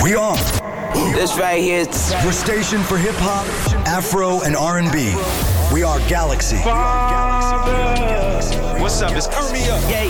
We are This right here is your station for hip hop, Afro, and R&B. We are Galaxy. What's up? It's Turn Me Up.